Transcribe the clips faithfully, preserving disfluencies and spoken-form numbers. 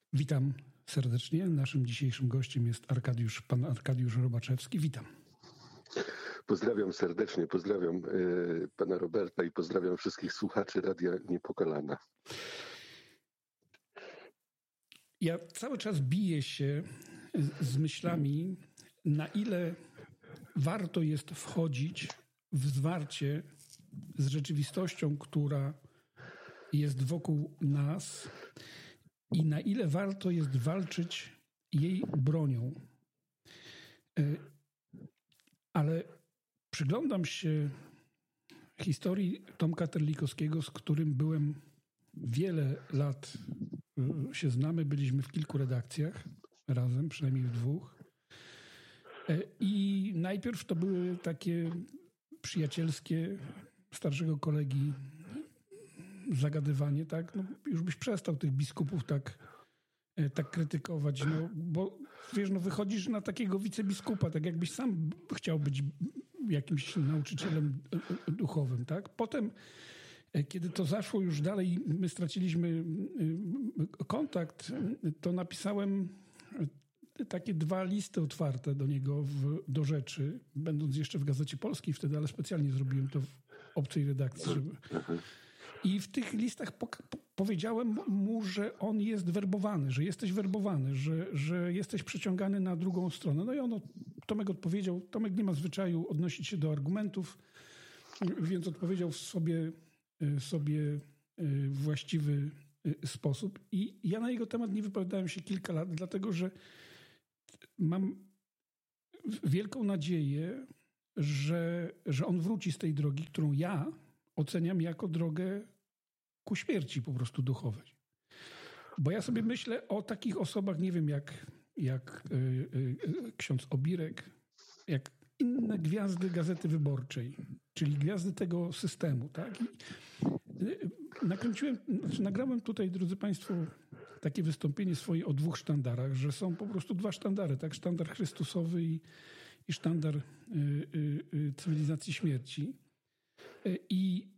Witam serdecznie. Naszym dzisiejszym gościem jest Arkadiusz, pan Arkadiusz Robaczewski. Witam. Pozdrawiam serdecznie, pozdrawiam y, pana Roberta i pozdrawiam wszystkich słuchaczy Radia Niepokalana. Ja cały czas biję się z myślami, na ile warto jest wchodzić w zwarcie z rzeczywistością, która jest wokół nas i na ile warto jest walczyć jej bronią. Ale przyglądam się historii Tomka Terlikowskiego, z którym byłem wiele lat, się znamy, byliśmy w kilku redakcjach razem, przynajmniej w dwóch. I najpierw to były takie przyjacielskie starszego kolegi zagadywanie, tak? No, już byś przestał tych biskupów tak, tak krytykować, no, bo wiesz, no wychodzisz na takiego wicebiskupa, tak jakbyś sam chciał być jakimś nauczycielem duchowym, tak? Potem, kiedy to zaszło już dalej, my straciliśmy kontakt, to napisałem takie dwa listy otwarte do niego w, do rzeczy, będąc jeszcze w Gazecie Polskiej wtedy, ale specjalnie zrobiłem to w obcej redakcji, żeby... I w tych listach po, po, powiedziałem mu, że on jest werbowany, że jesteś werbowany, że, że jesteś przeciągany na drugą stronę. No i on, Tomek odpowiedział, Tomek nie ma zwyczaju odnosić się do argumentów, więc odpowiedział w sobie, sobie właściwy sposób. I ja na jego temat nie wypowiadałem się kilka lat, dlatego że mam wielką nadzieję, że, że on wróci z tej drogi, którą ja oceniam jako drogę ku śmierci po prostu duchowej. Bo ja sobie myślę o takich osobach, nie wiem, jak, jak y, y, ksiądz Obirek, jak inne gwiazdy Gazety Wyborczej, czyli gwiazdy tego systemu, tak? I, y, nakręciłem, znaczy nagrałem tutaj, drodzy państwo, takie wystąpienie swoje o dwóch sztandarach, że są po prostu dwa sztandary, tak? Sztandar Chrystusowy i, i sztandar y, y, y, cywilizacji śmierci. I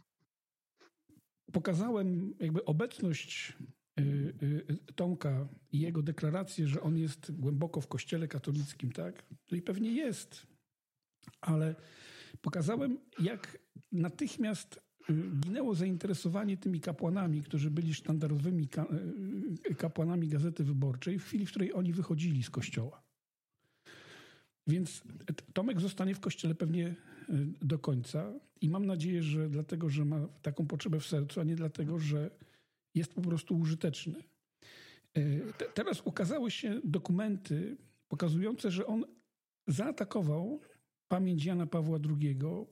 pokazałem jakby obecność Tomka i jego deklarację, że on jest głęboko w Kościele katolickim, tak? No i pewnie jest, ale pokazałem, jak natychmiast ginęło zainteresowanie tymi kapłanami, którzy byli sztandarowymi kapłanami Gazety Wyborczej w chwili, w której oni wychodzili z kościoła. Więc Tomek zostanie w kościele pewnie do końca i mam nadzieję, że dlatego, że ma taką potrzebę w sercu, a nie dlatego, że jest po prostu użyteczny. Te, teraz ukazały się dokumenty pokazujące, że on zaatakował pamięć Jana Pawła drugiego,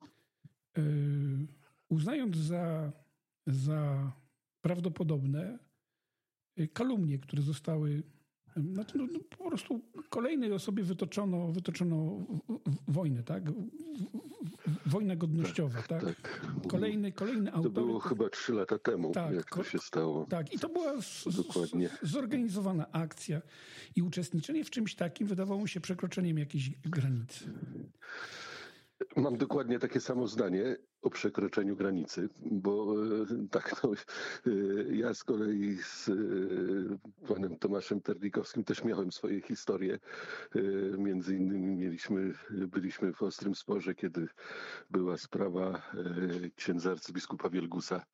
uznając za, za prawdopodobne kalumnie, które zostały... Znaczy, no, no, po prostu kolejnej osobie wytoczono, wytoczono wojnę, tak? Wojna godnościowa, tak? tak? tak. Kolejny, kolejny autorytet. To było chyba trzy lata temu, tak, jak to się stało. Tak, i to była z, Dokładnie. Z, zorganizowana akcja i uczestniczenie w czymś takim wydawało mi się przekroczeniem jakiejś granicy. Mam dokładnie takie samo zdanie o przekroczeniu granicy, bo tak, no, ja z kolei z panem Tomaszem Terlikowskim też miałem swoje historie. Między innymi mieliśmy, byliśmy w ostrym sporze, kiedy była sprawa księdza arcybiskupa Wielgusa.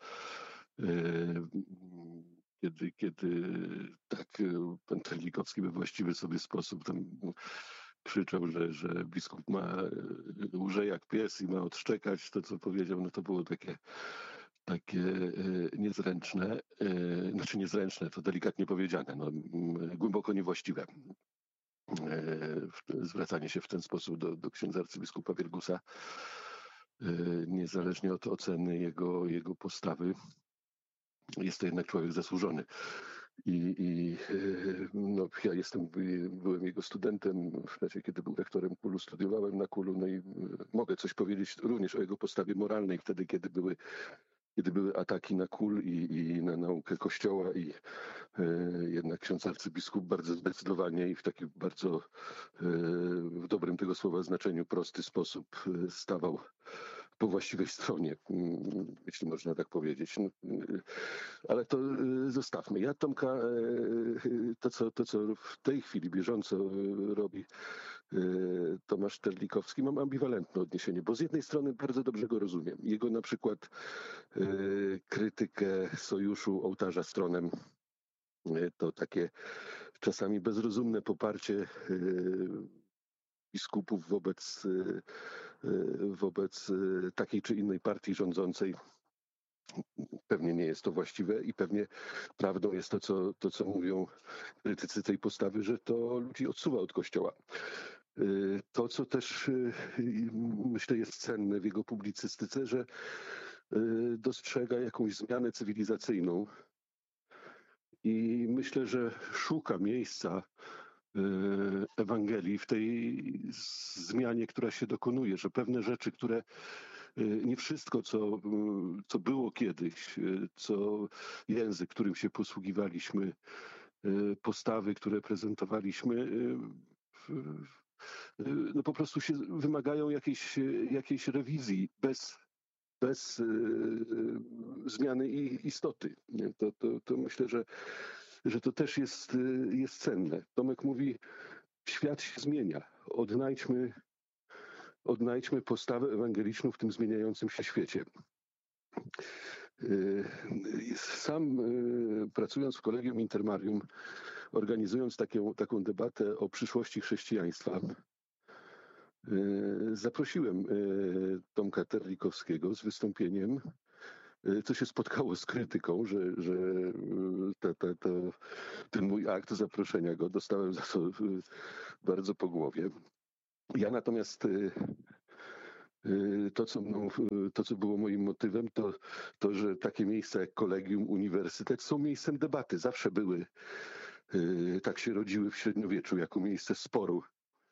Kiedy, kiedy tak pan Terlikowski we właściwy sobie sposób tam krzyczał, że, że biskup ma łże jak pies i ma odszczekać. To, co powiedział, no to było takie, takie niezręczne. Znaczy niezręczne, to delikatnie powiedziane, no, głęboko niewłaściwe. Zwracanie się w ten sposób do, do księdza arcybiskupa Wielgusa, niezależnie od oceny jego, jego postawy. Jest to jednak człowiek zasłużony. I, i no, ja jestem, byłem jego studentem w czasie, kiedy był rektorem K U L-u, studiowałem na K U L-u, no i mogę coś powiedzieć również o jego postawie moralnej wtedy, kiedy były, kiedy były ataki na K U L i, i na naukę Kościoła i e, jednak ksiądz arcybiskup bardzo zdecydowanie i w taki bardzo e, w dobrym tego słowa znaczeniu prosty sposób stawał po właściwej stronie, jeśli można tak powiedzieć. Ale to zostawmy. Ja Tomka, to co, to co w tej chwili bieżąco robi Tomasz Terlikowski, mam ambiwalentne odniesienie, bo z jednej strony bardzo dobrze go rozumiem. Jego na przykład krytykę sojuszu ołtarza z tronem, to takie czasami bezrozumne poparcie biskupów wobec, wobec takiej czy innej partii rządzącej. Pewnie nie jest to właściwe i pewnie prawdą jest to, co, to, co mówią krytycy tej postawy, że to ludzi odsuwa od Kościoła. To, co też myślę jest cenne w jego publicystyce, że dostrzega jakąś zmianę cywilizacyjną i myślę, że szuka miejsca Ewangelii w tej zmianie, która się dokonuje, że pewne rzeczy, które nie wszystko, co, co było kiedyś, co język, którym się posługiwaliśmy, postawy, które prezentowaliśmy, no po prostu się wymagają jakiejś, jakiejś rewizji bez, bez zmiany ich istoty. To, to, to myślę, że, że to też jest, jest cenne. Tomek mówi, świat się zmienia. Odnajdźmy, odnajdźmy postawę ewangeliczną w tym zmieniającym się świecie. Sam pracując w Collegium Intermarium, organizując taką, taką debatę o przyszłości chrześcijaństwa, zaprosiłem Tomka Terlikowskiego z wystąpieniem, co się spotkało z krytyką, że, że ta, ta, ta, ten mój akt zaproszenia go dostałem za to bardzo po głowie. Ja natomiast to, co, no, to, co było moim motywem, to, to, że takie miejsca jak kolegium, uniwersytet są miejscem debaty. Zawsze były, tak się rodziły w średniowieczu, jako miejsce sporu,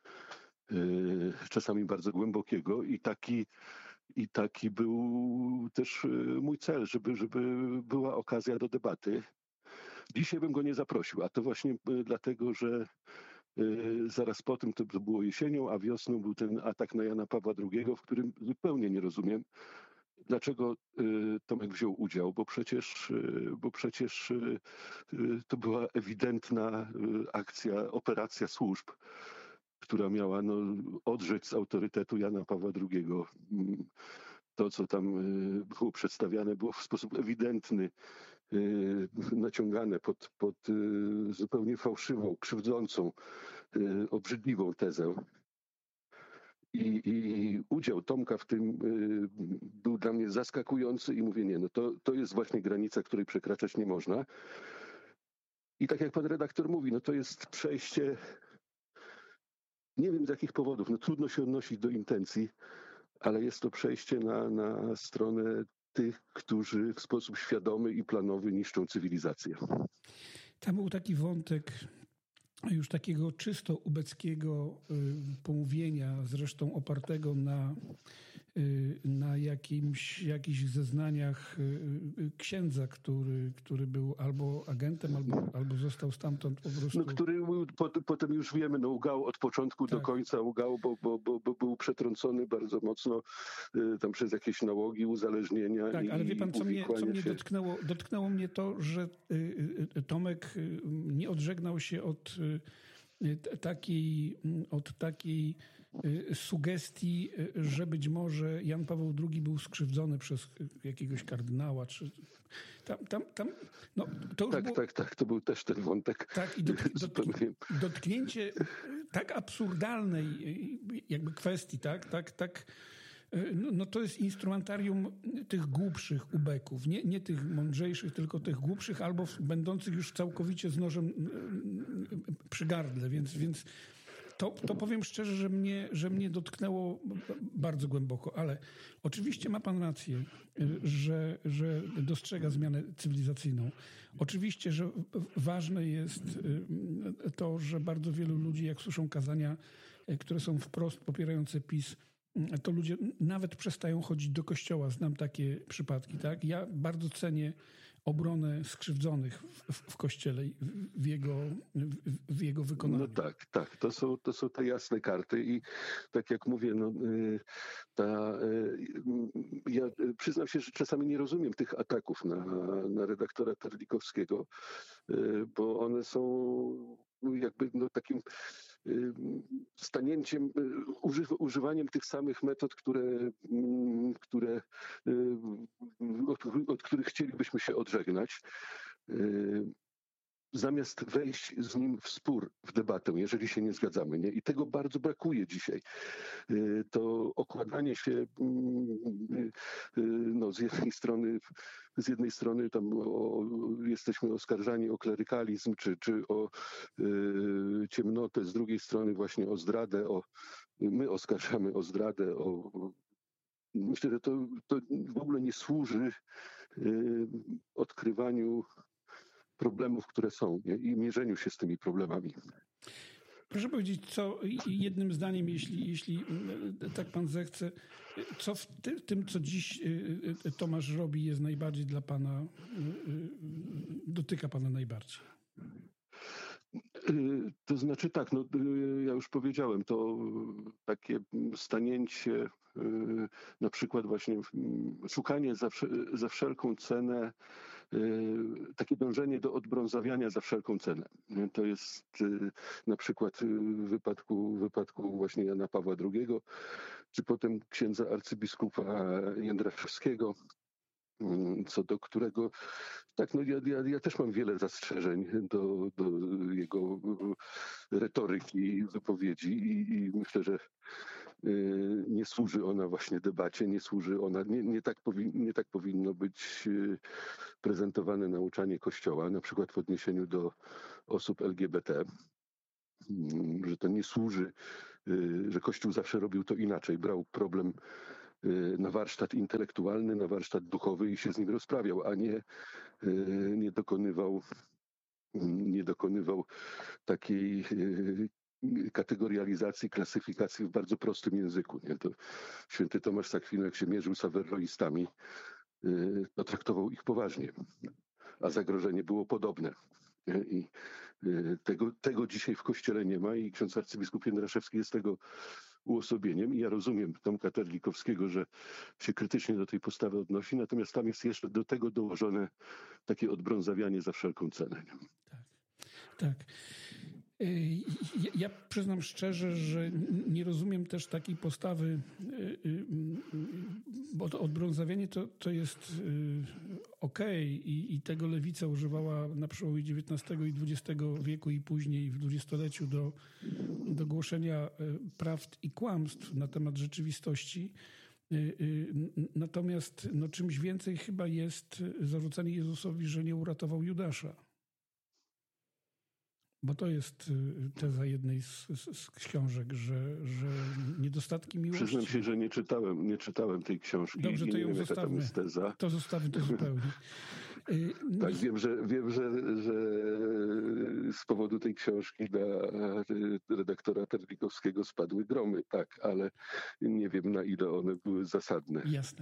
czasami bardzo głębokiego i taki, i taki był też mój cel, żeby, żeby była okazja do debaty. Dzisiaj bym go nie zaprosił, a to właśnie dlatego, że zaraz po tym, to było jesienią, a wiosną był ten atak na Jana Pawła drugiego, w którym zupełnie nie rozumiem, dlaczego Tomek wziął udział, bo przecież, bo przecież to była ewidentna akcja, operacja służb, która miała no, odrzeć z autorytetu Jana Pawła drugiego. To, co tam było przedstawiane, było w sposób ewidentny naciągane pod, pod zupełnie fałszywą, krzywdzącą, obrzydliwą tezę. I, I udział Tomka w tym był dla mnie zaskakujący i mówię, nie, no to, to jest właśnie granica, której przekraczać nie można. I tak jak pan redaktor mówi, no to jest przejście, nie wiem z jakich powodów, no trudno się odnosić do intencji, ale jest to przejście na, na stronę tych, którzy w sposób świadomy i planowy niszczą cywilizację. Tam był taki wątek już takiego czysto ubeckiego pomówienia, zresztą opartego na, na jakimś, jakichś zeznaniach księdza, który, który był albo agentem, albo, albo został stamtąd po prostu... No, który potem już wiemy, no ugał od początku tak. do końca, ugał, bo, bo, bo, bo był przetrącony bardzo mocno tam przez jakieś nałogi, uzależnienia. Tak, i, ale wie pan, co mnie, co mnie się... dotknęło? Dotknęło mnie to, że Tomek nie odżegnał się od takiej, od takiej sugestii, że być może Jan Paweł drugi był skrzywdzony przez jakiegoś kardynała, czy tam, tam, tam no, to już Tak, było... tak, tak, to był też ten wątek. Tak, i dotk- dotk- dotknięcie tak absurdalnej jakby kwestii, tak, tak, tak, no, no to jest instrumentarium tych głupszych ubeków, nie, nie tych mądrzejszych, tylko tych głupszych, albo będących już całkowicie z nożem przy gardle, więc, więc to, to powiem szczerze, że mnie, że mnie dotknęło bardzo głęboko, ale oczywiście ma pan rację, że, że dostrzega zmianę cywilizacyjną. Oczywiście, że ważne jest to, że bardzo wielu ludzi, jak słyszą kazania, które są wprost popierające PiS, to ludzie nawet przestają chodzić do kościoła. Znam takie przypadki, tak? Ja bardzo cenię obronę skrzywdzonych w, w Kościele, w jego, w, w jego wykonaniu. No tak, tak. To są, to są te jasne karty i tak jak mówię, no, ta, ja przyznam się, że czasami nie rozumiem tych ataków na, na redaktora Terlikowskiego, bo one są jakby no, takim stanięciem, używaniem tych samych metod, które, które, od, od których chcielibyśmy się odżegnać, zamiast wejść z nim w spór, w debatę, jeżeli się nie zgadzamy. Nie? I tego bardzo brakuje dzisiaj. To okładanie się no, z jednej strony, z jednej strony tam o, jesteśmy oskarżani o klerykalizm, czy, czy o y, ciemnotę, z drugiej strony właśnie o zdradę, o, my oskarżamy o zdradę, o, myślę, że to, to w ogóle nie służy y, odkrywaniu problemów, które są, nie? I mierzeniu się z tymi problemami. Proszę powiedzieć, co jednym zdaniem, jeśli, jeśli tak pan zechce, co w ty, tym, co dziś Tomasz robi, jest najbardziej dla pana, dotyka pana najbardziej? To znaczy tak, no ja już powiedziałem, to takie stanięcie, na przykład właśnie szukanie za, za wszelką cenę, takie dążenie do odbrązawiania za wszelką cenę. To jest na przykład w wypadku, w wypadku właśnie Jana Pawła drugiego, czy potem księdza arcybiskupa Jędraszewskiego, co do którego, tak, no ja, ja, ja też mam wiele zastrzeżeń do, do jego retoryki, wypowiedzi i, i myślę, że y, nie służy ona właśnie debacie, nie służy ona, nie, nie, tak powi, nie tak powinno być y, prezentowane nauczanie Kościoła, na przykład w odniesieniu do osób L G B T, y, że to nie służy, y, że Kościół zawsze robił to inaczej, brał problem na warsztat intelektualny, na warsztat duchowy i się z nim rozprawiał, a nie, nie dokonywał, nie dokonywał takiej kategorializacji, klasyfikacji w bardzo prostym języku. Nie? To święty Tomasz z Akwinu, jak się mierzył z awerroistami, to traktował ich poważnie, a zagrożenie było podobne. Nie? I tego, tego dzisiaj w Kościele nie ma i ksiądz arcybiskup Jędraszewski jest tego uosobieniem. I ja rozumiem Tomka Terlikowskiego, że się krytycznie do tej postawy odnosi, natomiast tam jest jeszcze do tego dołożone takie odbrązawianie za wszelką cenę. Nie? Tak, tak. Ja, ja przyznam szczerze, że nie rozumiem też takiej postawy, bo to odbrązawianie to, to jest okej i, i tego lewica używała na przełomie dziewiętnastego i dwudziestego wieku i później w dwudziestoleciu do, do głoszenia prawd i kłamstw na temat rzeczywistości. Natomiast no, czymś więcej chyba jest zarzucanie Jezusowi, że nie uratował Judasza. Bo to jest teza jednej z, z, z książek, że, że niedostatki miłości... Przyznam się, że nie czytałem, nie czytałem tej książki. Dobrze, to ją zostawmy. To zostawmy to zupełnie. Tak, wiem, że, wiem że, że z powodu tej książki na redaktora Terlikowskiego spadły gromy, tak, ale nie wiem, na ile one były zasadne. Jasne.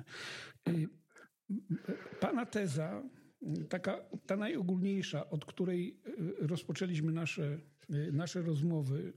Pana teza, taka, ta najogólniejsza, od której rozpoczęliśmy nasze, nasze rozmowy,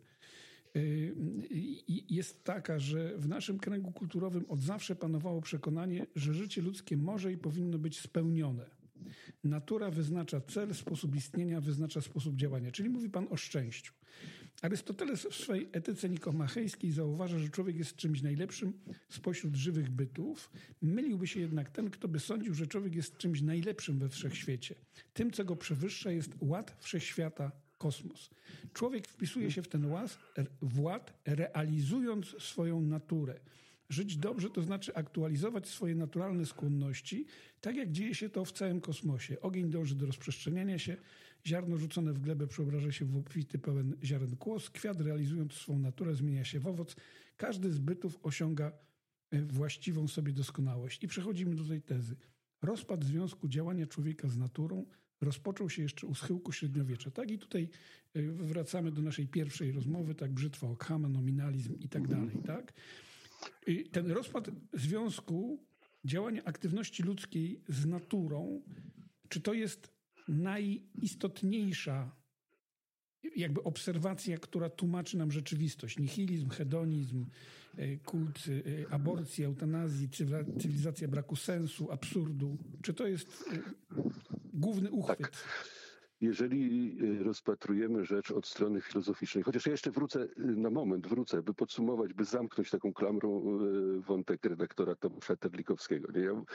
jest taka, że w naszym kręgu kulturowym od zawsze panowało przekonanie, że życie ludzkie może i powinno być spełnione. Natura wyznacza cel, sposób istnienia wyznacza sposób działania. Czyli mówi pan o szczęściu. Arystoteles w swojej etyce nikomachejskiej zauważa, że człowiek jest czymś najlepszym spośród żywych bytów. Myliłby się jednak ten, kto by sądził, że człowiek jest czymś najlepszym we wszechświecie. Tym, co go przewyższa, jest ład wszechświata, kosmos. Człowiek wpisuje się w ten ład, w ład, realizując swoją naturę. Żyć dobrze to znaczy aktualizować swoje naturalne skłonności, tak jak dzieje się to w całym kosmosie. Ogień dąży do rozprzestrzeniania się, ziarno rzucone w glebę przeobraża się w obfity, pełen ziaren kłos, kwiat realizując swą naturę zmienia się w owoc. Każdy z bytów osiąga właściwą sobie doskonałość. I przechodzimy do tej tezy. Rozpad związku działania człowieka z naturą rozpoczął się jeszcze u schyłku średniowiecza. Tak? I tutaj wracamy do naszej pierwszej rozmowy, tak, brzytwa Ockhama, nominalizm i tak dalej, tak? I ten rozpad związku działania aktywności ludzkiej z naturą czy to jest najistotniejsza jakby obserwacja, która tłumaczy nam rzeczywistość? Nihilizm, hedonizm, kult aborcji, eutanazji, cywilizacja braku sensu, absurdu. Czy to jest główny uchwyt? Tak. Jeżeli rozpatrujemy rzecz od strony filozoficznej, chociaż ja jeszcze wrócę na moment, wrócę, by podsumować, by zamknąć taką klamrą wątek redaktora Tomasza Terlikowskiego. Nie? Ja,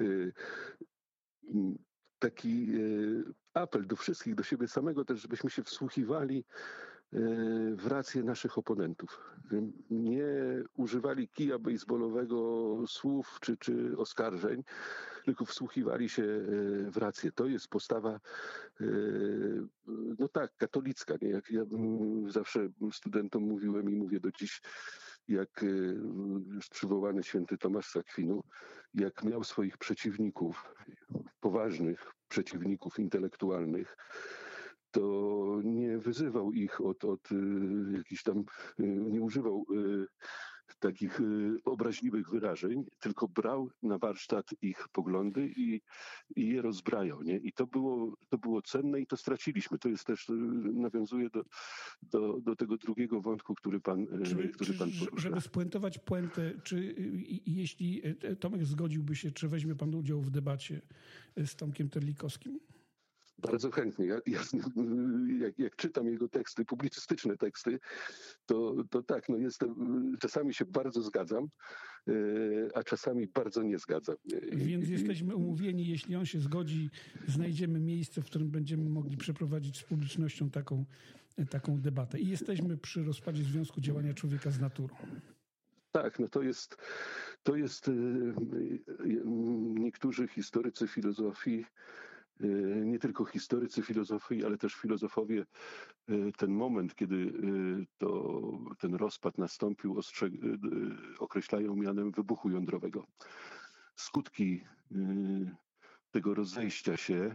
taki apel do wszystkich, do siebie samego też, żebyśmy się wsłuchiwali w rację naszych oponentów. Nie używali kija bejsbolowego słów czy, czy oskarżeń, tylko wsłuchiwali się w rację. To jest postawa, no tak, katolicka. Nie? Jak ja zawsze studentom mówiłem i mówię do dziś, jak już przywołany święty Tomasz z Akwinu, jak miał swoich przeciwników, poważnych przeciwników intelektualnych, to nie wyzywał ich od, od jakichś tam, nie używał takich obraźliwych wyrażeń, tylko brał na warsztat ich poglądy i, i je rozbrajał. Nie? I to było, to było cenne i to straciliśmy. To jest też, nawiązuje do, do, do tego drugiego wątku, który pan, czy, który czy, pan porusza. Żeby spuentować puentę, czy jeśli Tomek zgodziłby się, czy weźmie pan udział w debacie z Tomkiem Terlikowskim? Bardzo chętnie. Ja, ja, jak, jak czytam jego teksty, publicystyczne teksty, to, to tak, no jestem, czasami się bardzo zgadzam, a czasami bardzo nie zgadzam. Więc I, jesteśmy umówieni, jeśli on się zgodzi, znajdziemy miejsce, w którym będziemy mogli przeprowadzić z publicznością taką, taką debatę. I jesteśmy przy rozpadzie Związku Działania Człowieka z Naturą. Tak, no to jest, to jest niektórzy historycy filozofii, nie tylko historycy filozofii, ale też filozofowie, ten moment, kiedy to, ten rozpad nastąpił, ostrzeg, określają mianem wybuchu jądrowego. Skutki tego rozejścia się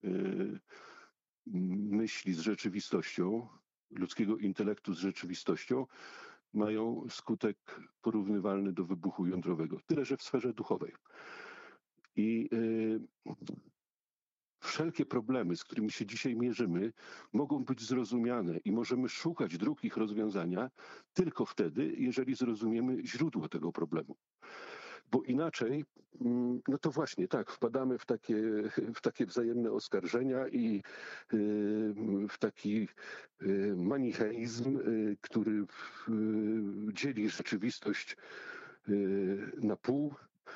myśli z rzeczywistością, ludzkiego intelektu z rzeczywistością, mają skutek porównywalny do wybuchu jądrowego, tyle że w sferze duchowej. I wszelkie problemy, z którymi się dzisiaj mierzymy, mogą być zrozumiane i możemy szukać dróg ich rozwiązania tylko wtedy, jeżeli zrozumiemy źródło tego problemu. Bo inaczej, no to właśnie tak, wpadamy w takie, w takie wzajemne oskarżenia i w taki manicheizm, który dzieli rzeczywistość na pół.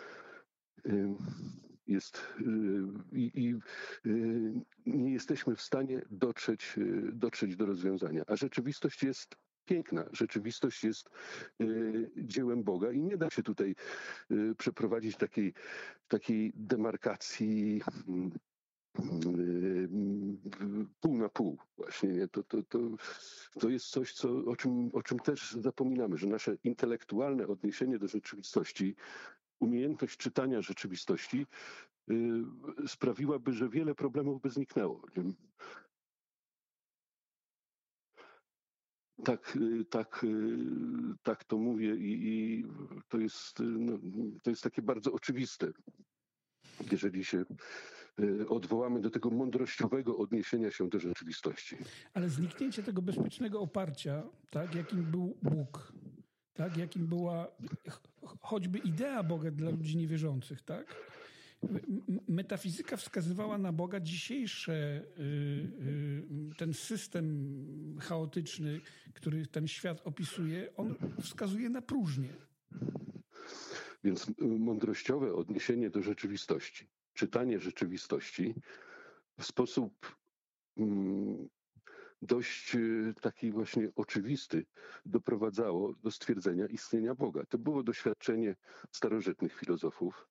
Jest i, i nie jesteśmy w stanie dotrzeć, dotrzeć do rozwiązania. A rzeczywistość jest piękna. Rzeczywistość jest dziełem Boga i nie da się tutaj przeprowadzić takiej, takiej demarkacji pół na pół właśnie. Nie? To, to, to, to jest coś, co, o, czym, o czym też zapominamy, że nasze intelektualne odniesienie do rzeczywistości, umiejętność czytania rzeczywistości y, sprawiłaby, że wiele problemów by zniknęło. Nie? Tak, y, tak, y, tak to mówię i, i to jest, no, to jest takie bardzo oczywiste. Jeżeli się y, odwołamy do tego mądrościowego odniesienia się do rzeczywistości. Ale zniknięcie tego bezpiecznego oparcia, tak, jakim był Bóg, tak, jakim była choćby idea Boga dla ludzi niewierzących, tak? Metafizyka wskazywała na Boga. Dzisiejsze, ten system chaotyczny, który ten świat opisuje, on wskazuje na próżnię. Więc mądrościowe odniesienie do rzeczywistości, czytanie rzeczywistości w sposób dość taki właśnie oczywisty doprowadzało do stwierdzenia istnienia Boga. To było doświadczenie starożytnych filozofów.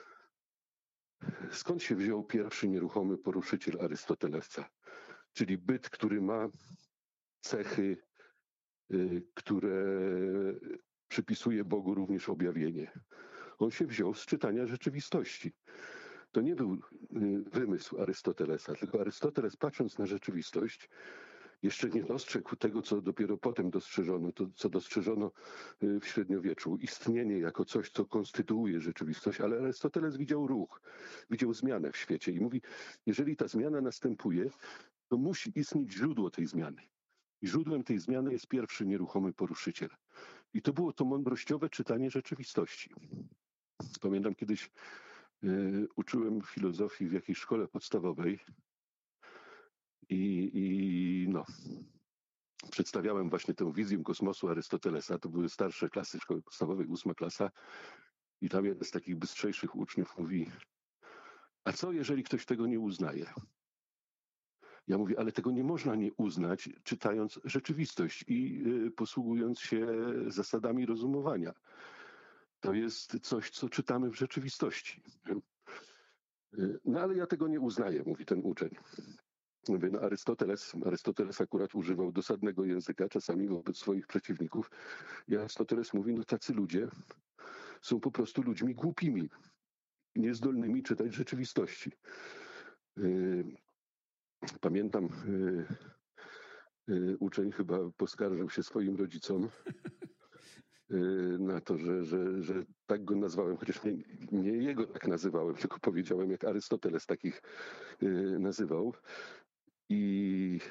Skąd się wziął pierwszy nieruchomy poruszyciel Arystotelesa? Czyli byt, który ma cechy, które przypisuje Bogu również objawienie. On się wziął z czytania rzeczywistości. To nie był wymysł Arystotelesa, tylko Arystoteles, patrząc na rzeczywistość, jeszcze nie dostrzegł tego, co dopiero potem dostrzeżono, to co dostrzeżono w średniowieczu. Istnienie jako coś, co konstytuuje rzeczywistość, ale Arystoteles widział ruch, widział zmianę w świecie i mówi, jeżeli ta zmiana następuje, to musi istnieć źródło tej zmiany. I źródłem tej zmiany jest pierwszy nieruchomy poruszyciel. I to było to mądrościowe czytanie rzeczywistości. Pamiętam kiedyś y, uczyłem filozofii w jakiejś szkole podstawowej i, i no, przedstawiałem właśnie tę wizję kosmosu Arystotelesa. To były starsze klasy szkoły podstawowej, ósma klasa. I tam jeden z takich bystrzejszych uczniów mówi, a co jeżeli ktoś tego nie uznaje? Ja mówię, ale tego nie można nie uznać, czytając rzeczywistość i y, posługując się zasadami rozumowania. To jest coś, co czytamy w rzeczywistości. Y, no ale ja tego nie uznaję, mówi ten uczeń. Mówię, no Arystoteles, Arystoteles akurat używał dosadnego języka, czasami wobec swoich przeciwników. I Arystoteles mówi, no tacy ludzie są po prostu ludźmi głupimi, niezdolnymi czytać rzeczywistości. Y, pamiętam... Y, uczeń chyba poskarżył się swoim rodzicom na to, że, że, że tak go nazwałem, chociaż nie, nie jego tak nazywałem, tylko powiedziałem, jak Arystoteles takich nazywał. I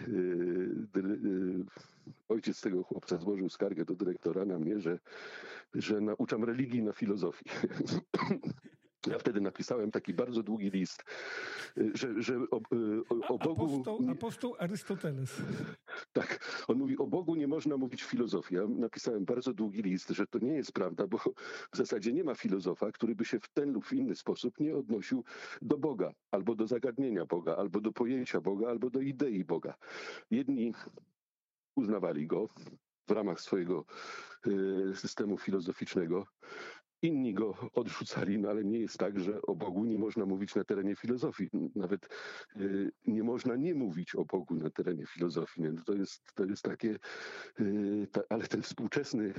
ojciec tego chłopca złożył skargę do dyrektora na mnie, że, że nauczam religii na filozofii. Ja wtedy napisałem taki bardzo długi list, że, że o, o, o Bogu... Apostoł, apostoł Arystoteles. Tak, on mówi, o Bogu nie można mówić filozofii. Ja napisałem bardzo długi list, że to nie jest prawda, bo w zasadzie nie ma filozofa, który by się w ten lub w inny sposób nie odnosił do Boga, albo do zagadnienia Boga, albo do pojęcia Boga, albo do idei Boga. Jedni uznawali go w ramach swojego y, systemu filozoficznego, inni go odrzucali, no ale nie jest tak, że o Bogu nie można mówić na terenie filozofii. Nawet y, nie można nie mówić o Bogu na terenie filozofii. Nie? To jest, to jest takie, y, ta, ale ten współczesny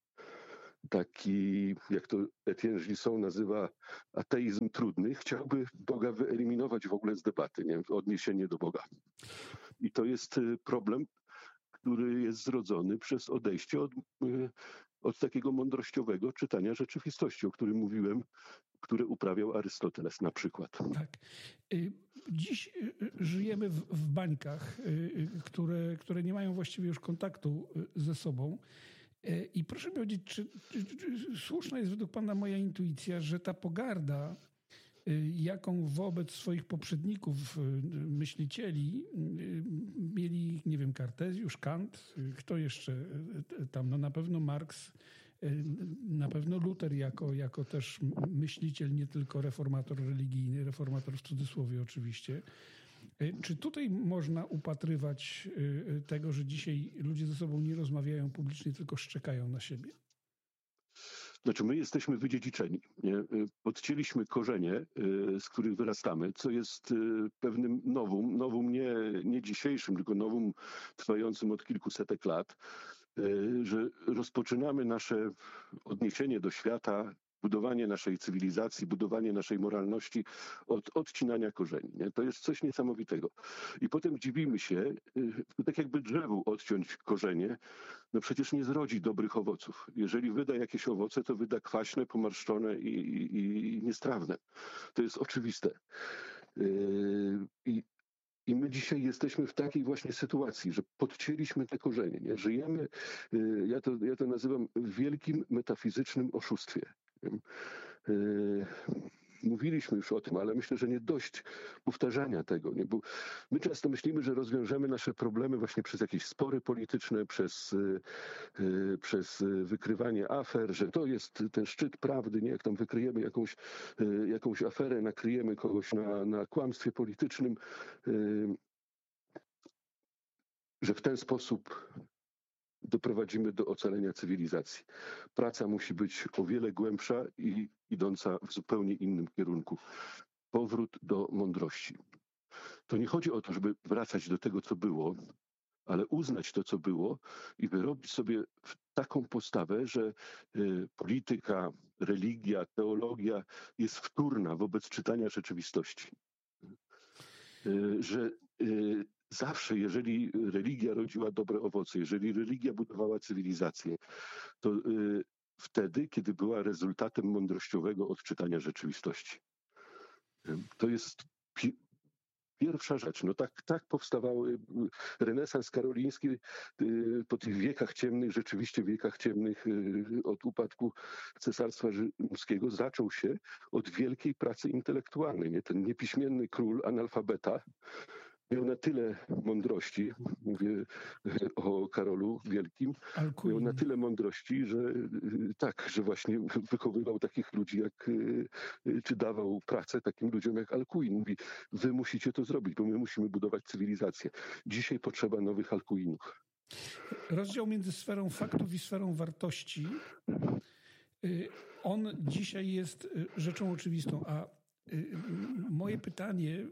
taki, jak to Etienne Gilson nazywa, ateizm trudny, chciałby Boga wyeliminować w ogóle z debaty, nie? Odniesienie do Boga. I to jest problem, który jest zrodzony przez odejście od, od takiego mądrościowego czytania rzeczywistości, o którym mówiłem, które uprawiał Arystoteles na przykład. Tak. Dziś żyjemy w, w bańkach, które, które nie mają właściwie już kontaktu ze sobą. I proszę mi powiedzieć, czy, czy, czy słuszna jest według pana moja intuicja, że ta pogarda, jaką wobec swoich poprzedników, myślicieli mieli, nie wiem, Kartezjusz, Kant, kto jeszcze tam, no na pewno Marks, na pewno Luter jako, jako też myśliciel, nie tylko reformator religijny, reformator w cudzysłowie oczywiście. Czy tutaj można upatrywać tego, że dzisiaj ludzie ze sobą nie rozmawiają publicznie, tylko szczekają na siebie? Znaczy my jesteśmy wydziedziczeni. Nie? Podcięliśmy korzenie, z których wyrastamy, co jest pewnym nowum, nowum nie, nie dzisiejszym, tylko nowum trwającym od kilkusetek lat, że rozpoczynamy nasze odniesienie do świata, budowanie naszej cywilizacji, budowanie naszej moralności od odcinania korzeni. Nie? To jest coś niesamowitego. I potem dziwimy się, tak jakby drzewu odciąć korzenie, no przecież nie zrodzi dobrych owoców. Jeżeli wyda jakieś owoce, to wyda kwaśne, pomarszczone i, i, i niestrawne. To jest oczywiste. I I my dzisiaj jesteśmy w takiej właśnie sytuacji, że podcięliśmy te korzenie. Nie? Żyjemy, ja to, ja to nazywam wielkim metafizycznym oszustwie. Mówiliśmy już o tym, ale myślę, że nie dość powtarzania tego. Nie? Bo my często myślimy, że rozwiążemy nasze problemy właśnie przez jakieś spory polityczne, przez, przez wykrywanie afer, że to jest ten szczyt prawdy, nie? Jak tam wykryjemy jakąś, jakąś aferę, nakryjemy kogoś na, na kłamstwie politycznym, że w ten sposób doprowadzimy do ocalenia cywilizacji. Praca musi być o wiele głębsza i idąca w zupełnie innym kierunku. Powrót do mądrości. To nie chodzi o to, żeby wracać do tego, co było, ale uznać to, co było i wyrobić sobie taką postawę, że y, polityka, religia, teologia jest wtórna wobec czytania rzeczywistości. Y, że y, zawsze, jeżeli religia rodziła dobre owoce, jeżeli religia budowała cywilizację, to y, wtedy, kiedy była rezultatem mądrościowego odczytania rzeczywistości. To jest pi- pierwsza rzecz. No tak, tak powstawały renesans karoliński y, po tych wiekach ciemnych, rzeczywiście wiekach ciemnych y, od upadku Cesarstwa Rzymskiego zaczął się od wielkiej pracy intelektualnej. Nie? Ten niepiśmienny król, analfabeta, miał na tyle mądrości, mówię o Karolu Wielkim, Alcuin. miał na tyle mądrości, że tak, że właśnie wychowywał takich ludzi jak, czy dawał pracę takim ludziom jak Alcuin. Mówi, wy musicie to zrobić, bo my musimy budować cywilizację. Dzisiaj potrzeba nowych Alcuinów. Rozdział między sferą faktów i sferą wartości, on dzisiaj jest rzeczą oczywistą, a moje pytanie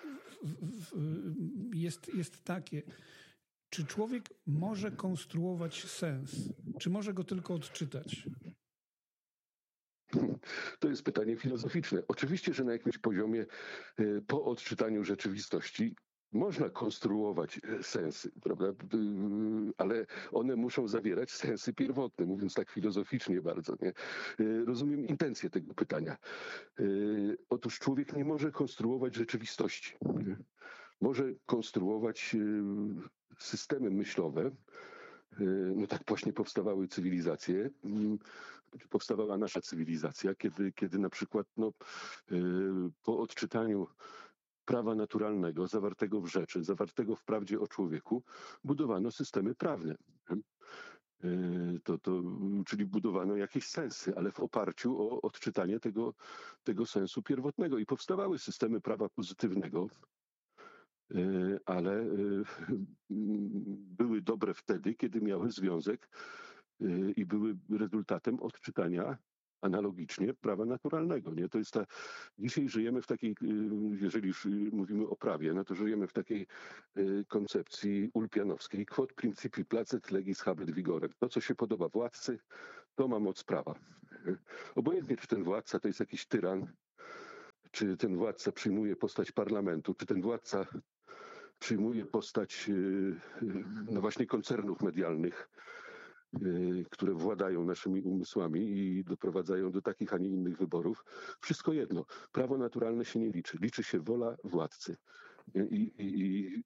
jest, jest takie, czy człowiek może konstruować sens? Czy może go tylko odczytać? To jest pytanie filozoficzne. Oczywiście, że na jakimś poziomie po odczytaniu rzeczywistości można konstruować sensy, prawda? Ale one muszą zawierać sensy pierwotne, mówiąc tak filozoficznie bardzo. Nie? Rozumiem intencję tego pytania. Otóż człowiek nie może konstruować rzeczywistości. Może konstruować systemy myślowe. No tak właśnie powstawały cywilizacje. Powstawała nasza cywilizacja, kiedy, kiedy na przykład no, po odczytaniu prawa naturalnego, zawartego w rzeczy, zawartego w prawdzie o człowieku, budowano systemy prawne. To, to, czyli budowano jakieś sensy, ale w oparciu o odczytanie tego, tego sensu pierwotnego. I powstawały systemy prawa pozytywnego, ale były dobre wtedy, kiedy miały związek i były rezultatem odczytania analogicznie prawa naturalnego. Nie? To jest ta, dzisiaj żyjemy w takiej, jeżeli już mówimy o prawie, no to żyjemy w takiej koncepcji ulpianowskiej. Quod principi placet legis habet vigorem. To, co się podoba władcy, to ma moc prawa. Obojętnie, czy ten władca to jest jakiś tyran, czy ten władca przyjmuje postać parlamentu, czy ten władca przyjmuje postać no właśnie koncernów medialnych, które władają naszymi umysłami i doprowadzają do takich, a nie innych wyborów. Wszystko jedno. Prawo naturalne się nie liczy. Liczy się wola władcy. I, i, i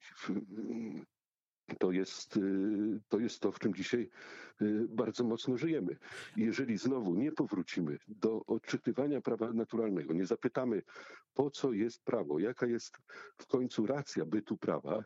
to jest, to jest to, w czym dzisiaj bardzo mocno żyjemy. I jeżeli znowu nie powrócimy do odczytywania prawa naturalnego, nie zapytamy, po co jest prawo, jaka jest w końcu racja bytu prawa,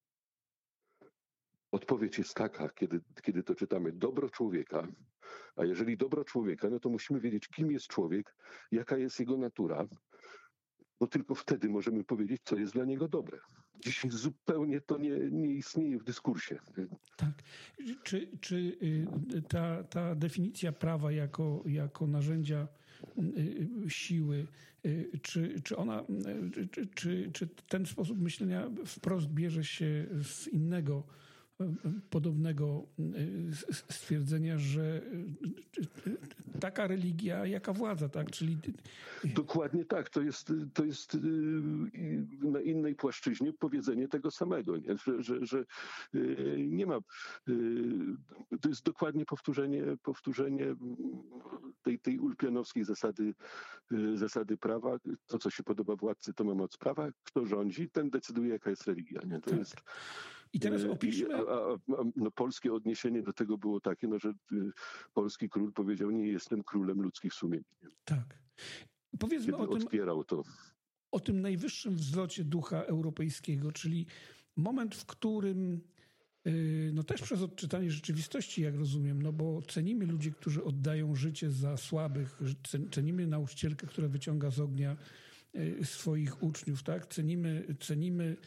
odpowiedź jest taka, kiedy, kiedy to czytamy, dobro człowieka, a jeżeli dobro człowieka, no to musimy wiedzieć, kim jest człowiek, jaka jest jego natura, bo tylko wtedy możemy powiedzieć, co jest dla niego dobre. Dzisiaj zupełnie to nie, nie istnieje w dyskursie. Tak. Czy, czy ta, ta definicja prawa jako, jako narzędzia siły, czy, czy ona, czy, czy, czy ten sposób myślenia wprost bierze się z innego podobnego stwierdzenia, że taka religia, jaka władza, tak? Czyli... Dokładnie tak. To jest, to jest na innej płaszczyźnie powiedzenie tego samego, nie? Że, że, że nie ma... To jest dokładnie powtórzenie, powtórzenie tej, tej ulpianowskiej zasady, zasady prawa. To, co się podoba władcy, to ma moc prawa. Kto rządzi, ten decyduje, jaka jest religia. Nie? To tak. jest... I teraz opiszmy... A, a, a, no, polskie odniesienie do tego było takie, no, że y, polski król powiedział, nie jestem królem ludzkich sumień. Tak. Powiedzmy Kiedy o tym, otwierał to. o tym najwyższym wzlocie ducha europejskiego, czyli moment, w którym y, no też przez odczytanie rzeczywistości, jak rozumiem, no bo cenimy ludzi, którzy oddają życie za słabych, cenimy nauczycielkę, która wyciąga z ognia swoich uczniów, tak? Cenimy, cenimy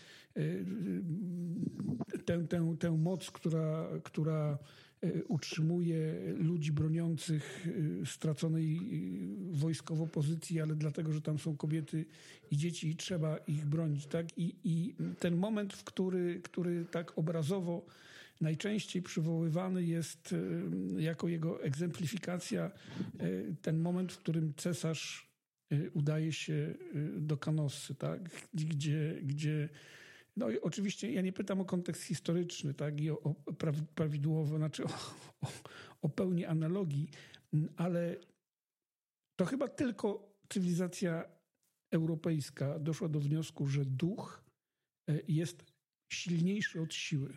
tę, tę, tę moc, która, która utrzymuje ludzi broniących straconej wojskowo pozycji, ale dlatego, że tam są kobiety i dzieci i trzeba ich bronić, tak? I, i ten moment, w który, który tak obrazowo najczęściej przywoływany jest jako jego egzemplifikacja, ten moment, w którym cesarz udaje się do Kanossy, tak? Gdzie, gdzie No i oczywiście ja nie pytam o kontekst historyczny, tak, i o, o praw- prawidłowo, znaczy o, o, o pełni analogii, ale to chyba tylko cywilizacja europejska doszła do wniosku, że duch jest silniejszy od siły.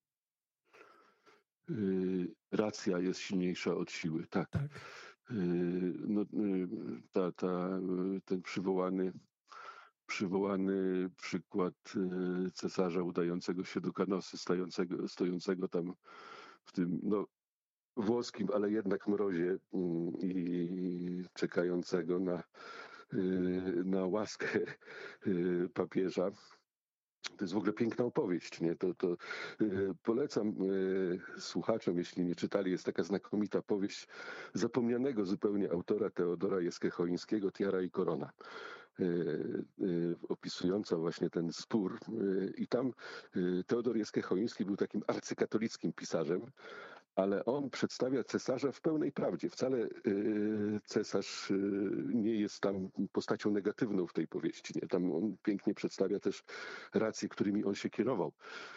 Yy, racja jest silniejsza od siły, tak. Tak. Yy, no, yy, ta, ta, yy, ten przywołany, przywołany przykład yy, cesarza udającego się do Kanosy, stojącego, stojącego tam w tym no, włoskim, ale jednak mrozie yy, i czekającego na, yy, na łaskę yy, papieża. To jest w ogóle piękna opowieść, nie? To, to yy, polecam yy, słuchaczom, jeśli nie czytali, jest taka znakomita powieść zapomnianego zupełnie autora Teodora Jeskiechońskiego, Tiara i Korona, yy, yy, opisująca właśnie ten spór. Yy, I tam yy, Teodor Jeskiechoński był takim arcykatolickim pisarzem, ale on przedstawia cesarza w pełnej prawdzie. Wcale yy, cesarz yy, nie jest tam postacią negatywną w tej powieści. Nie? Tam on pięknie przedstawia też racje, którymi on się kierował,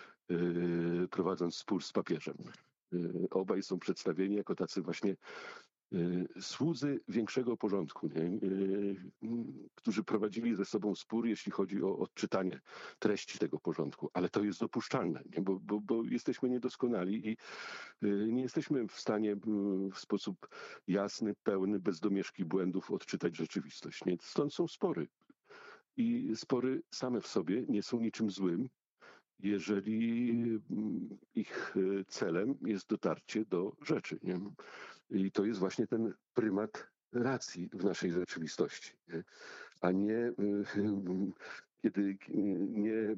yy, prowadząc spór z papieżem. Yy, obaj są przedstawieni jako tacy właśnie yy, słudzy większego porządku, nie? Yy, którzy prowadzili ze sobą spór, jeśli chodzi o odczytanie treści tego porządku. Ale to jest dopuszczalne, nie? Bo, bo, bo jesteśmy niedoskonali i yy, nie jesteśmy w stanie yy, w sposób jasny, pełny, bez domieszki błędów odczytać rzeczywistość. Nie? Stąd są spory. I spory same w sobie nie są niczym złym, jeżeli mm, ich y, celem jest dotarcie do rzeczy. Nie? I to jest właśnie ten prymat racji w naszej rzeczywistości, nie? A nie y, y, kiedy y, nie y,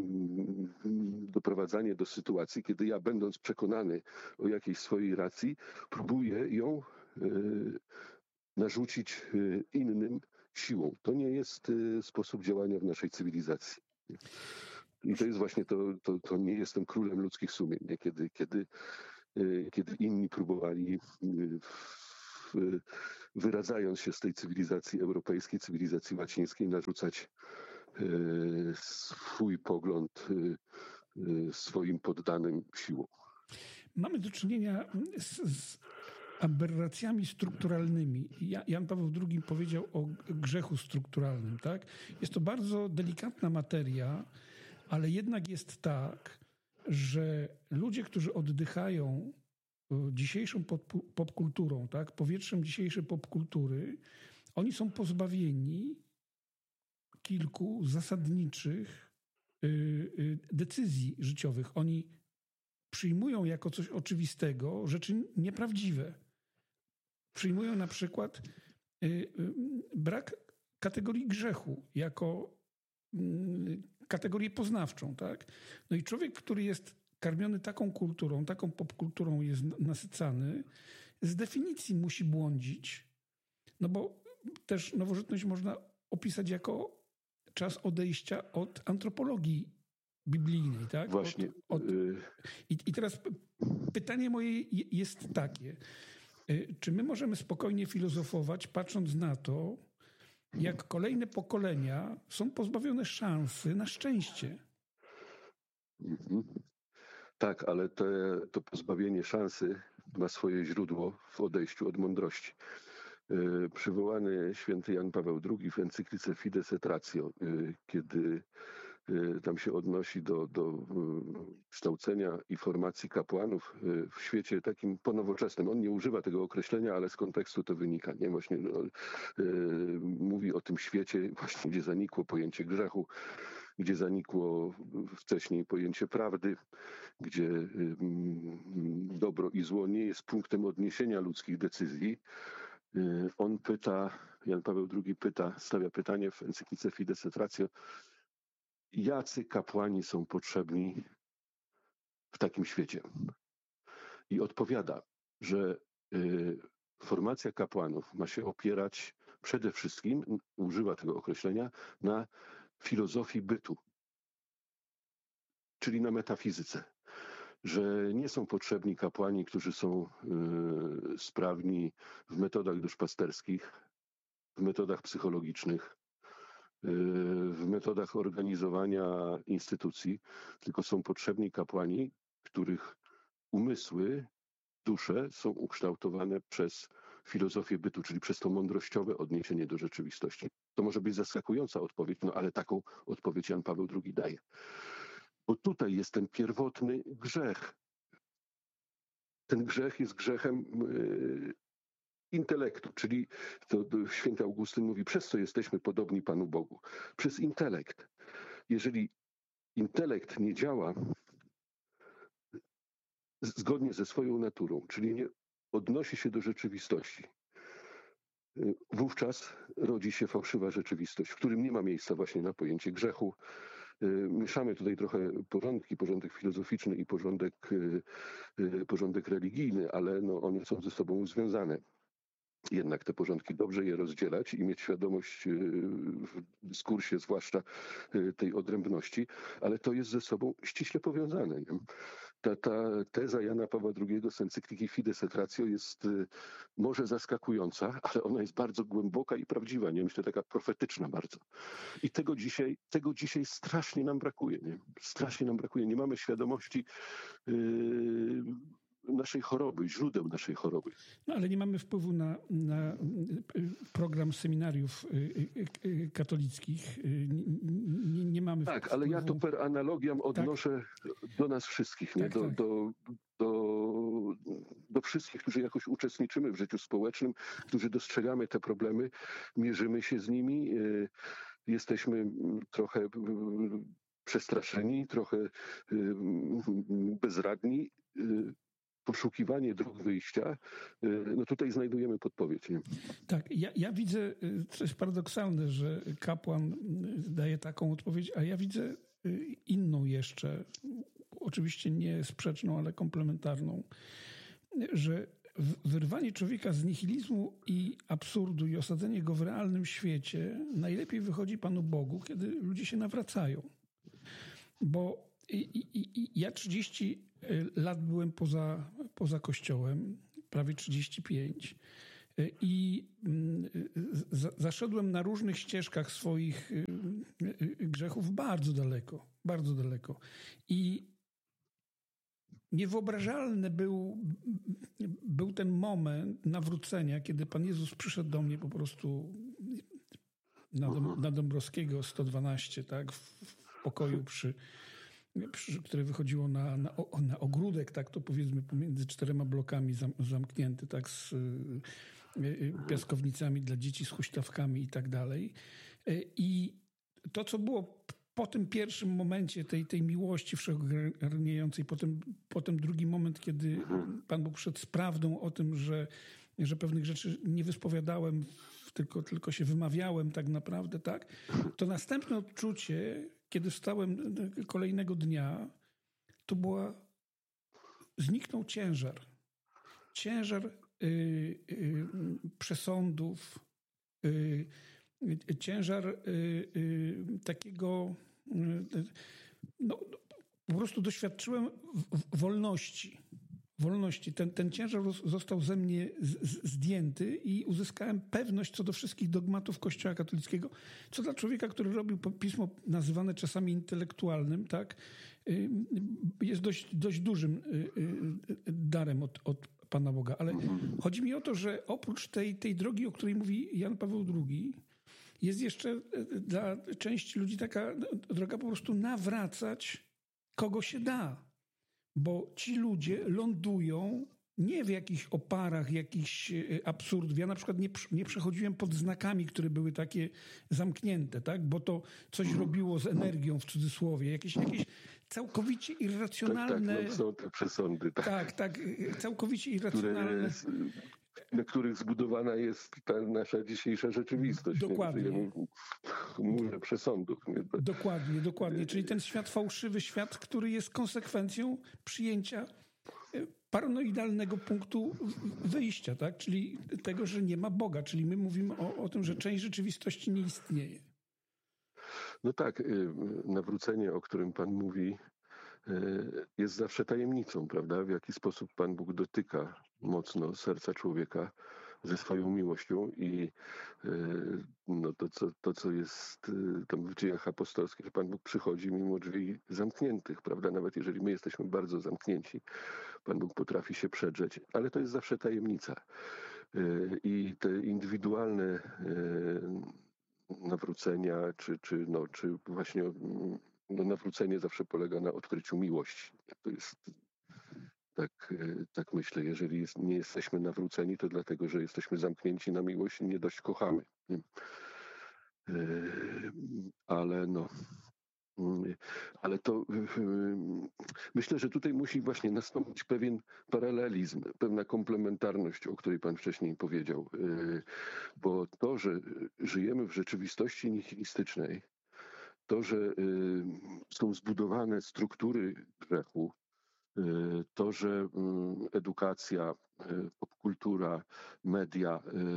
doprowadzanie do sytuacji, kiedy ja, będąc przekonany o jakiejś swojej racji, próbuję ją y, narzucić y, innym siłą. To nie jest y, sposób działania w naszej cywilizacji. I to jest właśnie to, to, to nie jestem królem ludzkich sumień, nie? Kiedy, kiedy, y, kiedy inni próbowali, y, w, wyradzając się z tej cywilizacji europejskiej, cywilizacji łacińskiej, narzucać y, swój pogląd y, y, swoim poddanym siłą. Mamy do czynienia z, z aberracjami strukturalnymi. Jan Paweł drugi powiedział o grzechu strukturalnym. Tak? Jest to bardzo delikatna materia, ale jednak jest tak, że ludzie, którzy oddychają dzisiejszą popkulturą, tak, powietrzem dzisiejszej popkultury, oni są pozbawieni kilku zasadniczych decyzji życiowych. Oni przyjmują jako coś oczywistego rzeczy nieprawdziwe. Przyjmują na przykład brak kategorii grzechu jako kategorię poznawczą. Tak? No i człowiek, który jest karmiony taką kulturą, taką popkulturą jest nasycany, z definicji musi błądzić, no bo też nowożytność można opisać jako czas odejścia od antropologii biblijnej. Tak? Właśnie. Od, od... I, I teraz pytanie moje jest takie. Czy my możemy spokojnie filozofować, patrząc na to, jak kolejne pokolenia są pozbawione szansy na szczęście? Mhm. Tak, ale te, to pozbawienie szansy ma swoje źródło w odejściu od mądrości. Yy, przywołany święty Jan Paweł drugi w encyklice Fides et Ratio, yy, kiedy yy, tam się odnosi do, do yy, kształcenia i formacji kapłanów yy, w świecie takim ponowoczesnym. On nie używa tego określenia, ale z kontekstu to wynika. Nie? Właśnie no, yy, mówi o tym świecie, właśnie gdzie zanikło pojęcie grzechu, gdzie zanikło wcześniej pojęcie prawdy, gdzie dobro i zło nie jest punktem odniesienia ludzkich decyzji. On pyta, Jan Paweł drugi pyta, stawia pytanie w encyklice Fides et Ratio, jacy kapłani są potrzebni w takim świecie? I odpowiada, że formacja kapłanów ma się opierać przede wszystkim, używa tego określenia, na filozofii bytu, czyli na metafizyce, że nie są potrzebni kapłani, którzy są y, sprawni w metodach duszpasterskich, w metodach psychologicznych, w metodach organizowania instytucji, tylko są potrzebni kapłani, których umysły, dusze są ukształtowane przez filozofię bytu, czyli przez to mądrościowe odniesienie do rzeczywistości. To może być zaskakująca odpowiedź, no ale taką odpowiedź Jan Paweł drugi daje. Bo tutaj jest ten pierwotny grzech. Ten grzech jest grzechem yy, intelektu, czyli to, to święty Augustyn mówi, przez co jesteśmy podobni Panu Bogu? Przez intelekt. Jeżeli intelekt nie działa zgodnie ze swoją naturą, czyli nie odnosi się do rzeczywistości, wówczas rodzi się fałszywa rzeczywistość, w którym nie ma miejsca właśnie na pojęcie grzechu. Mieszamy tutaj trochę porządki, porządek filozoficzny i porządek, porządek religijny, ale no one są ze sobą związane. Jednak te porządki dobrze je rozdzielać i mieć świadomość w dyskursie, zwłaszcza tej odrębności, ale to jest ze sobą ściśle powiązane. Nie? Ta, ta teza Jana Pawła drugiego z encykliki Fides et Ratio jest może zaskakująca, ale ona jest bardzo głęboka i prawdziwa, nie? Myślę, taka profetyczna bardzo. I tego dzisiaj, tego dzisiaj strasznie nam brakuje. Nie? Strasznie nam brakuje. Nie mamy świadomości yy, naszej choroby, źródeł naszej choroby. No ale nie mamy wpływu na, na program seminariów katolickich. Nie, nie mamy Tak, wpływu. ale ja to per analogiam odnoszę tak. do nas wszystkich, nie? Tak, do, tak. Do, do, do wszystkich, którzy jakoś uczestniczymy w życiu społecznym, którzy dostrzegamy te problemy, mierzymy się z nimi, jesteśmy trochę przestraszeni, trochę bezradni. Poszukiwanie dróg wyjścia, no tutaj znajdujemy podpowiedź. Nie? Tak, ja, ja widzę coś paradoksalne, że kapłan daje taką odpowiedź, a ja widzę inną jeszcze, oczywiście nie sprzeczną, ale komplementarną, że wyrwanie człowieka z nihilizmu i absurdu i osadzenie go w realnym świecie najlepiej wychodzi Panu Bogu, kiedy ludzie się nawracają. Bo i, i, i ja trzydzieści lat byłem poza, poza Kościołem, prawie trzydzieści pięć i z, zaszedłem na różnych ścieżkach swoich grzechów bardzo daleko, bardzo daleko. I niewyobrażalny był, był ten moment nawrócenia, kiedy Pan Jezus przyszedł do mnie po prostu na, Dom, na Dąbrowskiego sto dwanaście, tak, w, w pokoju przy które wychodziło na, na, na ogródek, tak to powiedzmy pomiędzy czterema blokami zam, zamknięty, tak, z y, piaskownicami dla dzieci, z huśtawkami i tak dalej. I to, co było po tym pierwszym momencie tej, tej miłości wszechogarniającej, potem, potem drugi moment, kiedy Pan Bóg przyszedł z prawdą o tym, że, że pewnych rzeczy nie wyspowiadałem, tylko, tylko się wymawiałem tak naprawdę, tak, to następne odczucie, kiedy wstałem kolejnego dnia, to była, zniknął ciężar. Ciężar y, y, przesądów, y, y, ciężar y, y, takiego, y, no, po prostu doświadczyłem w, w wolności. Wolności. Ten, ten ciężar został ze mnie z, z, zdjęty i uzyskałem pewność co do wszystkich dogmatów Kościoła katolickiego, co dla człowieka, który robił pismo nazywane czasami intelektualnym, tak, jest dość, dość dużym darem od, od Pana Boga. Ale chodzi mi o to, że oprócz tej, tej drogi, o której mówi Jan Paweł drugi, jest jeszcze dla części ludzi taka droga po prostu nawracać kogo się da. Bo ci ludzie lądują nie w jakichś oparach, jakichś absurdów. Ja na przykład nie, nie przechodziłem pod znakami, które były takie zamknięte, tak? Bo to coś robiło z energią w cudzysłowie. Jakieś, jakieś całkowicie irracjonalne... Tak, tak, no, są te przesądy. Tak, tak, tak całkowicie irracjonalne... Które, na których zbudowana jest ta nasza dzisiejsza rzeczywistość. Dokładnie. Nie? Murze przesądów. Nie? Dokładnie, dokładnie. Czyli ten świat fałszywy, świat, który jest konsekwencją przyjęcia paranoidalnego punktu wyjścia, tak? Czyli tego, że nie ma Boga. Czyli my mówimy o, o tym, że część rzeczywistości nie istnieje. No tak, nawrócenie, o którym Pan mówi, jest zawsze tajemnicą, prawda? W jaki sposób Pan Bóg dotyka mocno serca człowieka, ze swoją miłością i no to, co, to, co jest tam w dziejach apostolskich, że Pan Bóg przychodzi mimo drzwi zamkniętych, prawda? Nawet jeżeli my jesteśmy bardzo zamknięci, Pan Bóg potrafi się przedrzeć, ale to jest zawsze tajemnica. I te indywidualne nawrócenia, czy, czy, no, czy właśnie no, nawrócenie zawsze polega na odkryciu miłości. To jest tak, tak myślę, jeżeli jest, nie jesteśmy nawróceni, to dlatego, że jesteśmy zamknięci na miłość i nie dość kochamy. Ale no, ale to myślę, że tutaj musi właśnie nastąpić pewien paralelizm, pewna komplementarność, o której Pan wcześniej powiedział. Bo to, że żyjemy w rzeczywistości nihilistycznej, to, że są zbudowane struktury grzechu, to, że edukacja, popkultura, media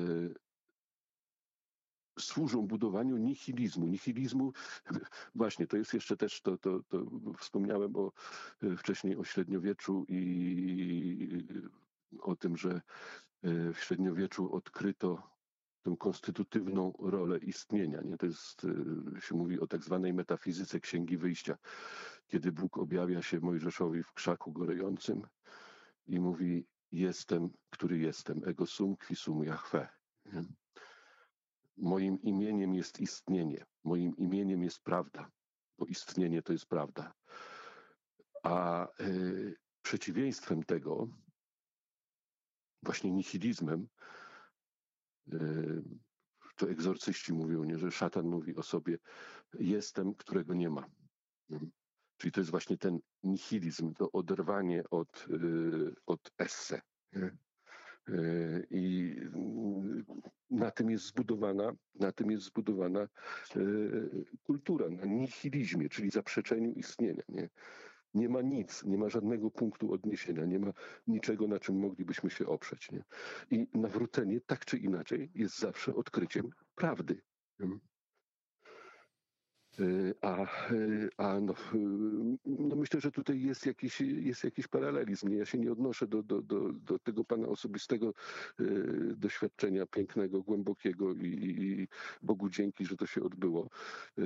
służą budowaniu nihilizmu. Nihilizmu, właśnie, to jest jeszcze też, to, to, to wspomniałem o, wcześniej o średniowieczu i o tym, że w średniowieczu odkryto tę konstytutywną rolę istnienia. Nie? To jest, się mówi o tak zwanej metafizyce Księgi Wyjścia, kiedy Bóg objawia się Mojżeszowi w krzaku gorejącym i mówi: jestem, który jestem, ego sum qui sum Jahwe. Nie? Moim imieniem jest istnienie, moim imieniem jest prawda, bo istnienie to jest prawda. A y, przeciwieństwem tego, właśnie nihilizmem, y, to egzorcyści mówią, nie, że szatan mówi o sobie: jestem, którego nie ma. Czyli to jest właśnie ten nihilizm, to oderwanie od, y, od esse. Nie? I na tym jest zbudowana, na tym jest zbudowana kultura, na nihilizmie, czyli zaprzeczeniu istnienia. Nie? Nie ma nic, nie ma żadnego punktu odniesienia, nie ma niczego, na czym moglibyśmy się oprzeć. Nie? I nawrócenie, tak czy inaczej, jest zawsze odkryciem prawdy. A, a no, no myślę, że tutaj jest jakiś, jest jakiś paralelizm. Ja się nie odnoszę do, do, do, do tego Pana osobistego doświadczenia pięknego, głębokiego i, i Bogu dzięki, że to się odbyło.